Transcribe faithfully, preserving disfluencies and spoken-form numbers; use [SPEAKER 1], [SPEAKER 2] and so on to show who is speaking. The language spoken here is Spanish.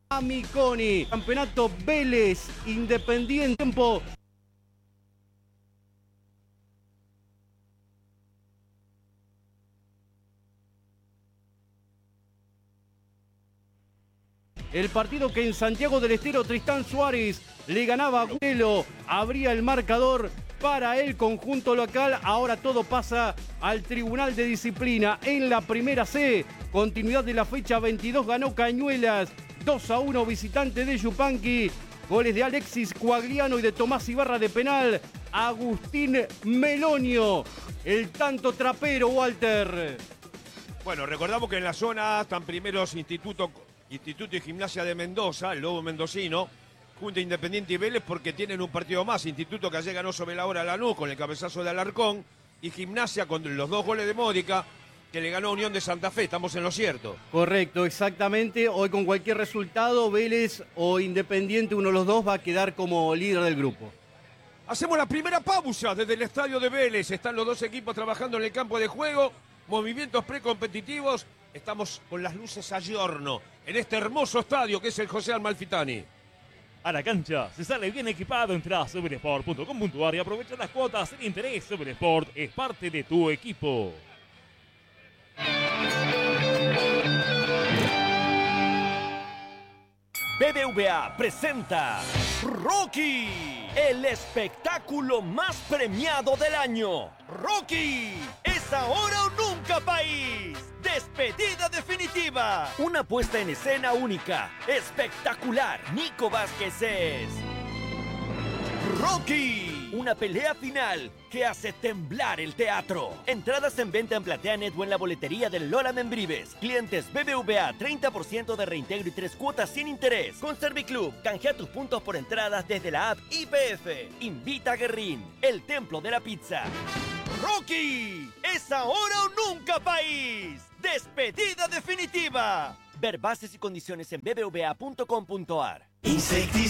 [SPEAKER 1] Amiconi. Campeonato Vélez Independiente. Tiempo. El partido que en Santiago del Estero Tristán Suárez le ganaba a Agüelo, abría el marcador para el conjunto local. Ahora todo pasa al Tribunal de Disciplina en la Primera C. Continuidad de la fecha veintidós, ganó Cañuelas dos a uno, visitante de Yupanqui. Goles de Alexis Coagliano y de Tomás Ibarra de penal. Agustín Melonio, el tanto trapero, Walter.
[SPEAKER 2] Bueno, recordamos que en la zona están primeros Instituto, Instituto y Gimnasia de Mendoza, el Lobo Mendocino, junto a Independiente y Vélez porque tienen un partido más. Instituto que ayer ganó sobre la hora Lanús con el cabezazo de Alarcón, y Gimnasia con los dos goles de Módica que le ganó a Unión de Santa Fe. Estamos en lo cierto.
[SPEAKER 1] Correcto, exactamente. Hoy con cualquier resultado, Vélez o Independiente, uno de los dos va a quedar como líder del grupo.
[SPEAKER 2] Hacemos la primera pausa desde el estadio de Vélez. Están los dos equipos trabajando en el campo de juego. Movimientos precompetitivos. Estamos con las luces a giorno en este hermoso estadio que es el José Amalfitani.
[SPEAKER 3] A la cancha se sale bien equipado. Entra a supersport punto com punto a r y aprovecha las cuotas. El interés. Supersport es parte de tu equipo.
[SPEAKER 4] B B V A presenta Rocky, el espectáculo más premiado del año. Rocky, es ahora o nunca, país. Despedida definitiva. Una puesta en escena única, espectacular. Nico Vázquez es Rocky, una pelea final que hace temblar el teatro. Entradas en venta en PlateaNet o en la boletería del Lola Membrives. Clientes B B V A, treinta por ciento de reintegro y tres cuotas sin interés. Con Serviclub, canjea tus puntos por entradas desde la app I P F. Invita a Guerrín, el templo de la pizza. Rocky, es ahora o nunca, país. Despedida definitiva. Ver bases y condiciones en b b v a punto com punto a r.